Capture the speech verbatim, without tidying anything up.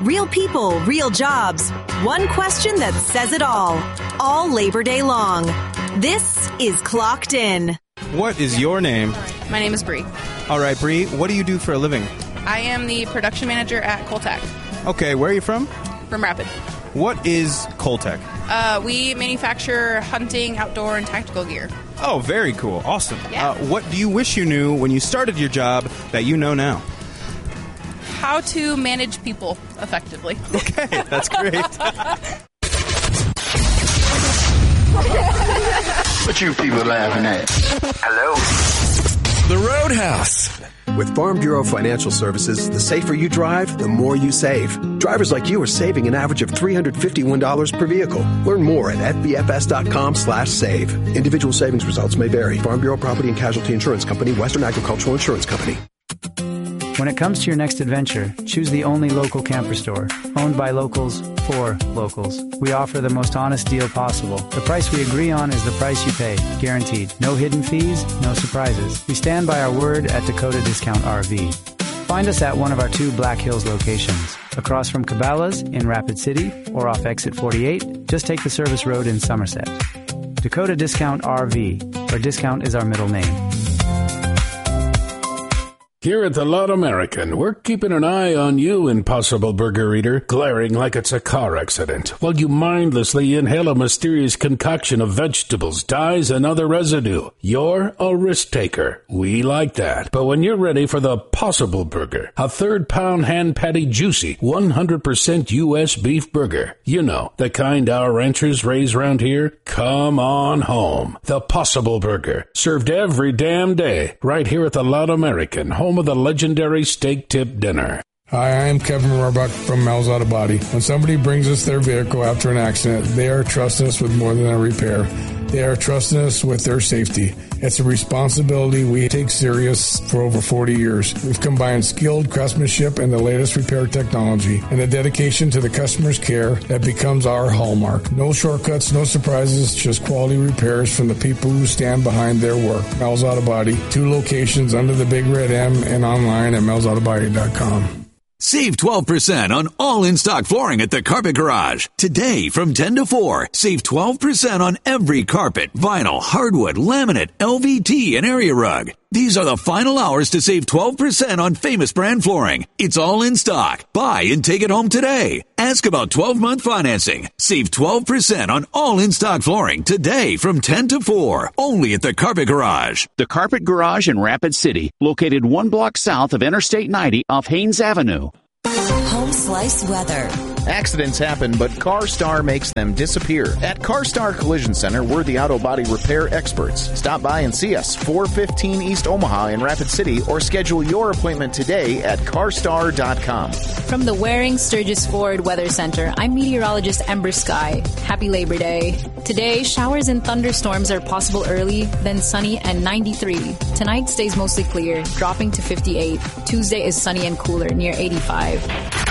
Real people, real jobs. One question that says it all. All Labor Day long. This is Clocked In. What is your name? My name is Bree. All right, Bree, what do you do for a living? I am the production manager at Coltec. Okay, where are you from? From Rapid. What is Coltec? Uh, we manufacture hunting, outdoor, and tactical gear. Oh, very cool. Awesome. Yeah. Uh, what do you wish you knew when you started your job that you know now? How to manage people effectively. Okay, that's great. What you people laughing at? Hello? The Roadhouse. With Farm Bureau Financial Services, the safer you drive, the more you save. Drivers like you are saving an average of three hundred fifty-one dollars per vehicle. Learn more at f b f s dot com slash save. Individual savings results may vary. Farm Bureau Property and Casualty Insurance Company, Western Agricultural Insurance Company. When it comes to your next adventure, choose the only local camper store, owned by locals, for locals. We offer the most honest deal possible. The price we agree on is the price you pay, guaranteed. No hidden fees, no surprises. We stand by our word at Dakota Discount R V. Find us at one of our two Black Hills locations, across from Cabela's in Rapid City or off Exit forty-eight. Just take the service road in Somerset. Dakota Discount R V, where discount is our middle name. Here at the Loud American, we're keeping an eye on you, Impossible Burger Eater, glaring like it's a car accident, while you mindlessly inhale a mysterious concoction of vegetables, dyes, and other residue. You're a risk taker. We like that. But when you're ready for the Possible Burger, a third-pound hand patty juicy, one hundred percent U S beef burger, you know, the kind our ranchers raise around here, come on home. The Possible Burger, served every damn day, right here at the Loud American, home of the legendary steak tip dinner. Hi, I'm Kevin Rohrbach from Mel's Auto Body. When somebody brings us their vehicle after an accident, they are trusting us with more than a repair. They are trusting us with their safety. It's a responsibility we take serious for over forty years. We've combined skilled craftsmanship and the latest repair technology and a dedication to the customer's care that becomes our hallmark. No shortcuts, no surprises, just quality repairs from the people who stand behind their work. Mel's Auto Body, two locations under the Big Red M and online at mels auto body dot com. Save twelve percent on all in-stock flooring at the Carpet Garage. Today from ten to four, save twelve percent on every carpet, vinyl, hardwood, laminate, L V T, and area rug. These are the final hours to save twelve percent on famous brand flooring. It's all in stock. Buy and take it home today. Ask about twelve-month financing. Save twelve percent on all in-stock flooring today from ten to four. Only at the Carpet Garage. The Carpet Garage in Rapid City, located one block south of Interstate ninety off Haynes Avenue. Home Slice weather. Accidents happen, but CarStar makes them disappear. At CarStar Collision Center, we're the auto body repair experts. Stop by and see us, four fifteen East Omaha in Rapid City, or schedule your appointment today at car star dot com. From the Waring Sturgis Ford Weather Center, I'm meteorologist Ember Sky. Happy Labor Day. Today, showers and thunderstorms are possible early, then sunny and ninety-three. Tonight stays mostly clear, dropping to fifty-eight. Tuesday is sunny and cooler, near eighty-five.